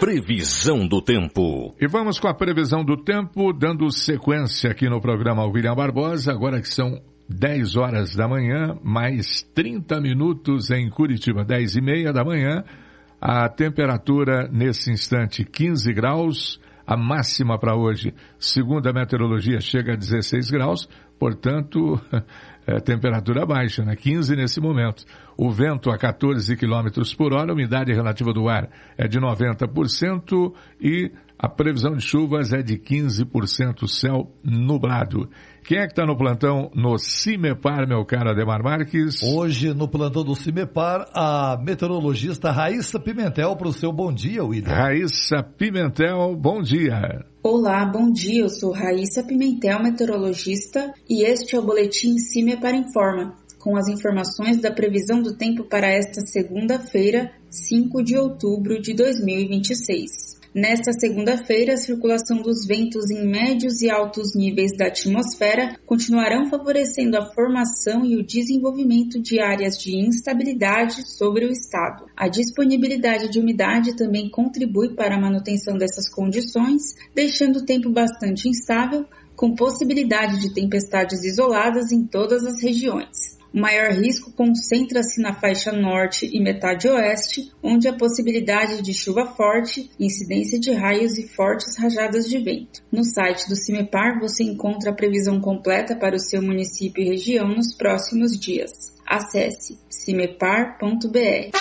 Previsão do tempo. E vamos com a previsão do tempo, dando sequência aqui no programa William Barbosa, agora que são 10 horas da manhã, mais 30 minutos em Curitiba, 10h30 da manhã. A temperatura nesse instante 15 graus, a máxima para hoje, segundo a meteorologia, chega a 16 graus, portanto, temperatura baixa, né? 15 nesse momento. O vento a 14 km por hora, a umidade relativa do ar é de 90% e a previsão de chuvas é de 15%, céu nublado. Quem é que está no plantão no CIMEPAR, meu caro Ademar Marques? Hoje, no plantão do CIMEPAR, a meteorologista Raíssa Pimentel para o seu bom dia, William. Raíssa Pimentel, bom dia. Olá, bom dia. Eu sou Raíssa Pimentel, meteorologista, e este é o boletim CIMEPAR Informa, com as informações da previsão do tempo para esta segunda-feira, 5 de outubro de 2026. Nesta segunda-feira, a circulação dos ventos em médios e altos níveis da atmosfera continuarão favorecendo a formação e o desenvolvimento de áreas de instabilidade sobre o estado. A disponibilidade de umidade também contribui para a manutenção dessas condições, deixando o tempo bastante instável, com possibilidade de tempestades isoladas em todas as regiões. O maior risco concentra-se na faixa norte e metade oeste, onde a possibilidade de chuva forte, incidência de raios e fortes rajadas de vento. No site do CIMEPAR você encontra a previsão completa para o seu município e região nos próximos dias. Acesse cimepar.br.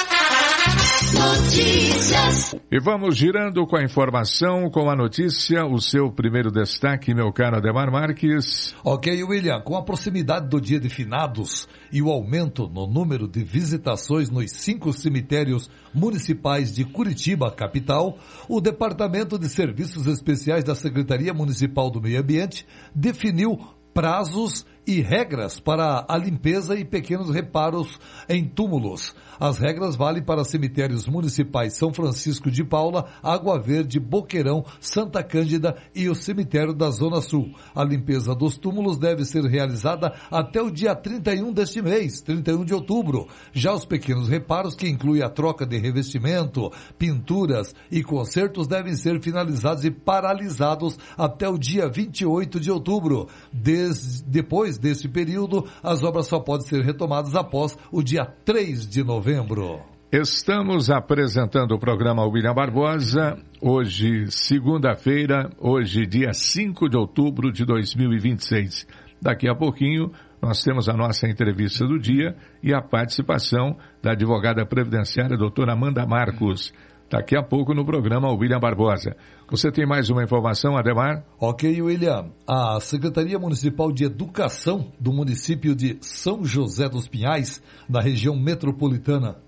Notícias. E vamos girando com a informação, com a notícia, o seu primeiro destaque, meu caro Ademar Marques. Ok, William, com a proximidade do dia de finados e o aumento no número de visitações nos 5 cemitérios municipais de Curitiba, capital, o Departamento de Serviços Especiais da Secretaria Municipal do Meio Ambiente definiu prazos e regras para a limpeza e pequenos reparos em túmulos. As regras valem para cemitérios municipais São Francisco de Paula, Água Verde, Boqueirão, Santa Cândida e o cemitério da Zona Sul. A limpeza dos túmulos deve ser realizada até o dia 31 deste mês, 31 de outubro. Já os pequenos reparos, que incluem a troca de revestimento, pinturas e consertos, devem ser finalizados e paralisados até o dia 28 de outubro. Depois desse período, as obras só podem ser retomadas após o dia 3 de novembro. Estamos apresentando o programa William Barbosa, hoje segunda-feira, hoje dia 5 de outubro de 2026. Daqui a pouquinho nós temos a nossa entrevista do dia e a participação da advogada previdenciária doutora Amanda Marcos. Daqui a pouco no programa William Barbosa. Você tem mais uma informação, Ademar? Ok, William. A Secretaria Municipal de Educação do município de São José dos Pinhais, na região metropolitana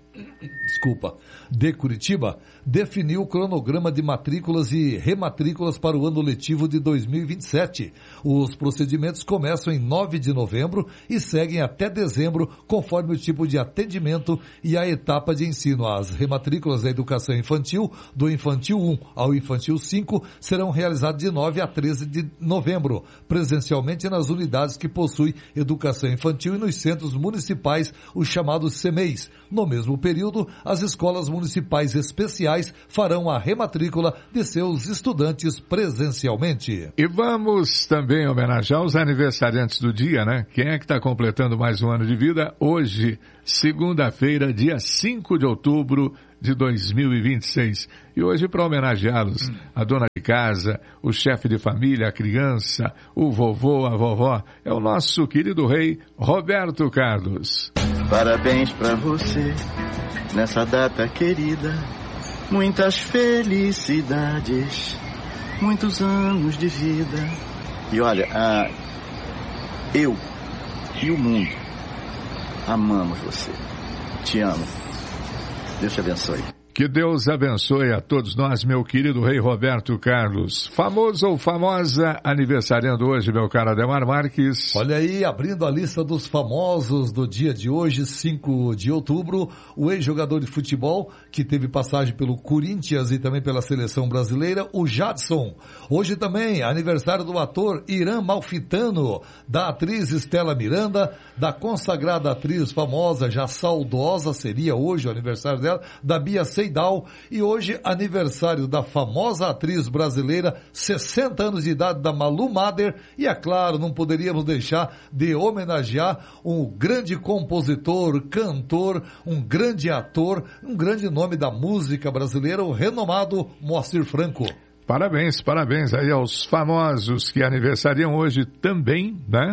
de Curitiba, definiu o cronograma de matrículas e rematrículas para o ano letivo de 2027. Os procedimentos começam em 9 de novembro e seguem até dezembro, conforme o tipo de atendimento e a etapa de ensino. As rematrículas da educação infantil, do infantil 1 ao infantil 5, serão realizadas de 9 a 13 de novembro, presencialmente nas unidades que possuem educação infantil e nos centros municipais, os chamados CEMEIs. No mesmo período, as escolas municipais especiais farão a rematrícula de seus estudantes presencialmente. E vamos também homenagear os aniversariantes do dia, né? Quem é que está completando mais um ano de vida? Hoje, segunda-feira, dia 5 de outubro de 2026. E hoje, para homenageá-los, a dona de casa, o chefe de família, a criança, o vovô, a vovó, é o nosso querido rei Roberto Carlos. Parabéns pra você, nessa data querida, muitas felicidades, muitos anos de vida. E olha, eu e o mundo amamos você. Te amo. Deus te abençoe. Que Deus abençoe a todos nós, meu querido rei Roberto Carlos. Famoso ou famosa, aniversariando hoje, meu caro Ademar Marques. Olha aí, abrindo a lista dos famosos do dia de hoje, 5 de outubro, o ex-jogador de futebol que teve passagem pelo Corinthians e também pela seleção brasileira, o Jadson. Hoje também, aniversário do ator Irã Malfitano, da atriz Estela Miranda, da consagrada atriz famosa, já saudosa, seria hoje o aniversário dela, da Bia Seidal, e hoje aniversário da famosa atriz brasileira, 60 anos de idade, da Malu Mader, e é claro, não poderíamos deixar de homenagear um grande compositor, cantor, um grande ator, um grande nome da música brasileira, o renomado Moacir Franco. Parabéns aí aos famosos que aniversariam hoje também, né?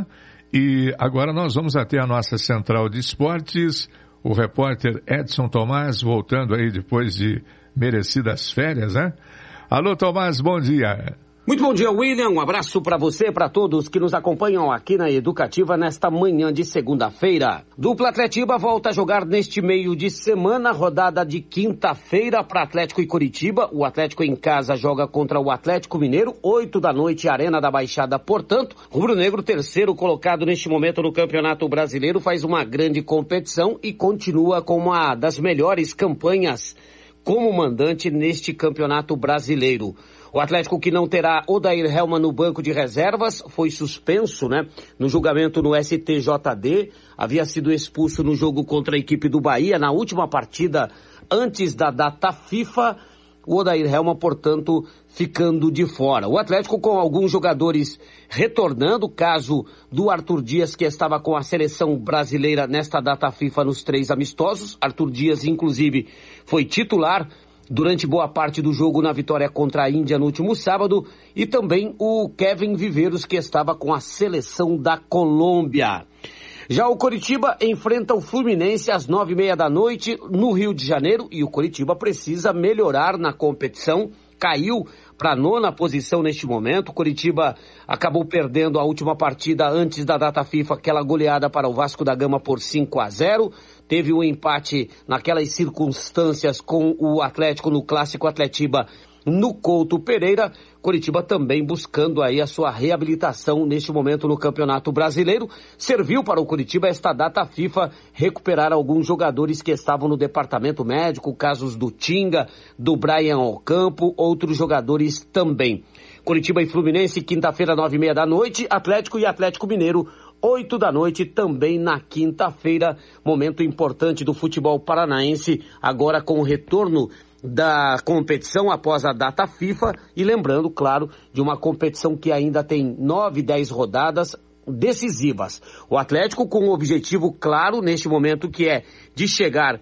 E agora nós vamos até a nossa central de esportes, o repórter Edson Tomás, voltando aí depois de merecidas férias, né? Alô, Tomás, bom dia. Muito bom dia, William. Um abraço para você e para todos que nos acompanham aqui na Educativa nesta manhã de segunda-feira. Dupla Atletiba volta a jogar neste meio de semana, rodada de quinta-feira para Atlético e Coritiba. O Atlético em casa joga contra o Atlético Mineiro, 8 da noite, Arena da Baixada. Portanto, rubro-negro, terceiro colocado neste momento no Campeonato Brasileiro, faz uma grande competição e continua com uma das melhores campanhas como mandante neste Campeonato Brasileiro. O Atlético, que não terá Odair Hellmann no banco de reservas, foi suspenso, né, no julgamento no STJD, havia sido expulso no jogo contra a equipe do Bahia, na última partida antes da data FIFA, o Odair Hellmann, portanto, ficando de fora. O Atlético com alguns jogadores retornando, caso do Arthur Dias, que estava com a seleção brasileira nesta data FIFA nos 3 amistosos. Arthur Dias, inclusive, foi titular durante boa parte do jogo na vitória contra a Índia no último sábado, e também o Kevin Viveiros, que estava com a seleção da Colômbia. Já o Coritiba enfrenta o Fluminense às 9h30 da noite no Rio de Janeiro, e o Coritiba precisa melhorar na competição, caiu para a 9ª posição neste momento. O Coritiba acabou perdendo a última partida antes da data FIFA, aquela goleada para o Vasco da Gama por 5-0. Teve um empate naquelas circunstâncias com o Atlético no Clássico Atletiba no Couto Pereira. Coritiba também buscando aí a sua reabilitação neste momento no Campeonato Brasileiro. Serviu para o Coritiba esta data FIFA recuperar alguns jogadores que estavam no departamento médico, casos do Tinga, do Brian Ocampo, outros jogadores também. Coritiba e Fluminense, quinta-feira, 9h30 da noite. Atlético e Atlético Mineiro, 8 da noite, também na quinta-feira. Momento importante do futebol paranaense, agora com o retorno da competição após a data FIFA, e lembrando, claro, de uma competição que ainda tem 9, 10 rodadas decisivas. O Atlético com um objetivo claro neste momento, que é de chegar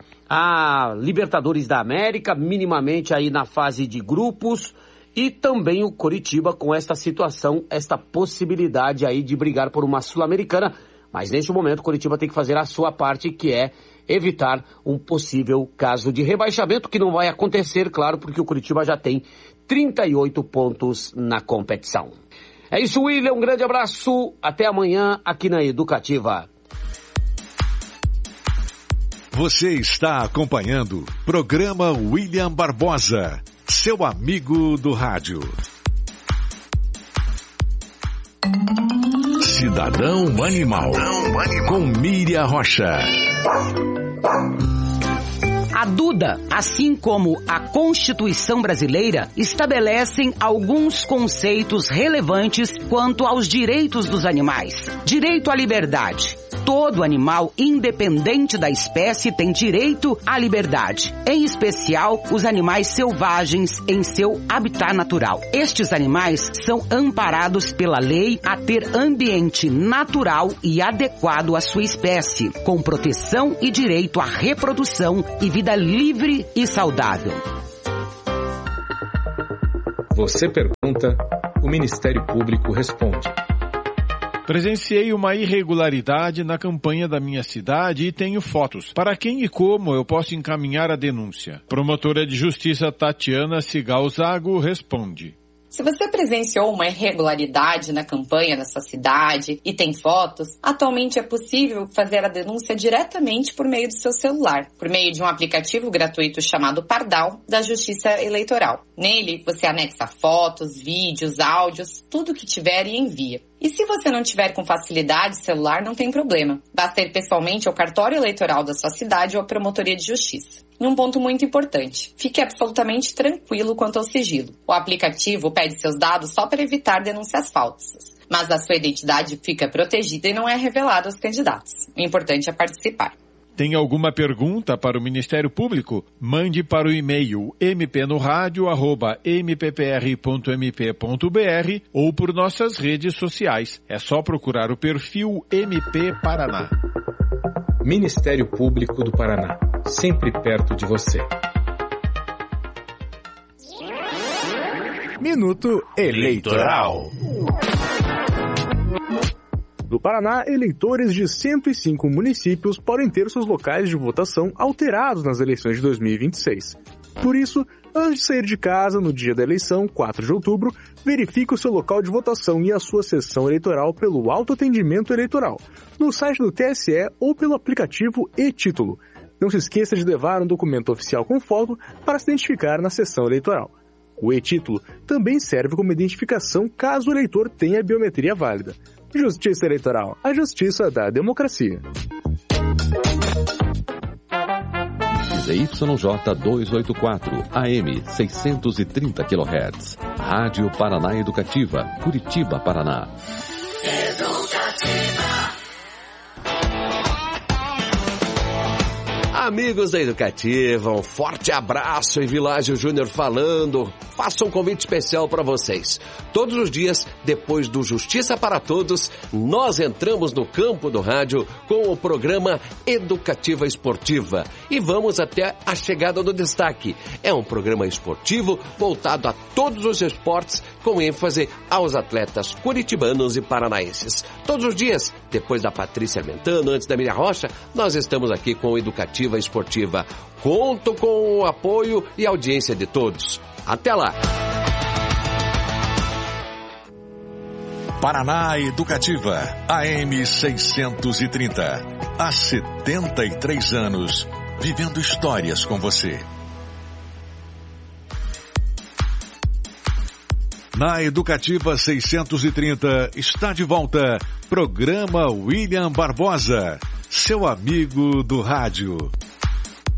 à Libertadores da América, minimamente aí na fase de grupos, e também o Coritiba com esta situação, esta possibilidade aí de brigar por uma Sul-Americana. Mas neste momento o Coritiba tem que fazer a sua parte, que é evitar um possível caso de rebaixamento, que não vai acontecer, claro, porque o Coritiba já tem 38 pontos na competição. É isso, William, um grande abraço, até amanhã aqui na Educativa. Você está acompanhando o programa William Barbosa, seu amigo do rádio. Cidadão Animal, com Miriam Rocha. A Duda, assim como a Constituição brasileira, estabelecem alguns conceitos relevantes quanto aos direitos dos animais. Direito à liberdade. Todo animal, independente da espécie, tem direito à liberdade. Em especial, os animais selvagens em seu habitat natural. Estes animais são amparados pela lei a ter ambiente natural e adequado à sua espécie, com proteção e direito à reprodução e vida livre e saudável. Você pergunta, o Ministério Público responde. Presenciei uma irregularidade na campanha da minha cidade e tenho fotos. Para quem e como eu posso encaminhar a denúncia? Promotora de Justiça Tatiana Cigal Zago responde. Se você presenciou uma irregularidade na campanha da sua cidade e tem fotos, atualmente é possível fazer a denúncia diretamente por meio do seu celular, por meio de um aplicativo gratuito chamado Pardal, da Justiça Eleitoral. Nele, você anexa fotos, vídeos, áudios, tudo que tiver e envia. E se você não tiver com facilidade celular, não tem problema. Basta ir pessoalmente ao cartório eleitoral da sua cidade ou à promotoria de justiça. E um ponto muito importante, fique absolutamente tranquilo quanto ao sigilo. O aplicativo pede seus dados só para evitar denúncias falsas, mas a sua identidade fica protegida e não é revelada aos candidatos. O importante é participar. Tem alguma pergunta para o Ministério Público? Mande para o e-mail mpnoradio@mppr.mp.br ou por nossas redes sociais. É só procurar o perfil MP Paraná. Ministério Público do Paraná, sempre perto de você. Minuto Eleitoral. No Paraná, eleitores de 105 municípios podem ter seus locais de votação alterados nas eleições de 2026. Por isso, antes de sair de casa no dia da eleição, 4 de outubro, verifique o seu local de votação e a sua sessão eleitoral pelo autoatendimento eleitoral, no site do TSE ou pelo aplicativo e-Título. Não se esqueça de levar um documento oficial com foto para se identificar na sessão eleitoral. O e-Título também serve como identificação caso o eleitor tenha biometria válida. Justiça Eleitoral, a justiça da democracia. ZYJ 284, AM 630 kHz. Rádio Paraná Educativa, Curitiba, Paraná. Amigos da Educativa, um forte abraço em Világio Júnior falando. Faço um convite especial para vocês. Todos os dias, depois do Justiça para Todos, nós entramos no campo do rádio com o programa Educativa Esportiva e vamos até a chegada do destaque. É um programa esportivo voltado a todos os esportes, com ênfase aos atletas curitibanos e paranaenses. Todos os dias, depois da Patrícia Mentano, antes da Miriam Rocha, nós estamos aqui com Educativa Esportiva. Conto com o apoio e audiência de todos. Até lá! Paraná Educativa, AM 630. Há 73 anos, vivendo histórias com você. Na Educativa 630 está de volta, programa William Barbosa, seu amigo do rádio.